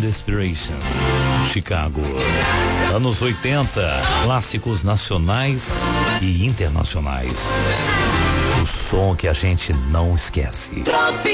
Desperation, Chicago. Anos 80, clássicos nacionais e internacionais. O som que a gente não esquece.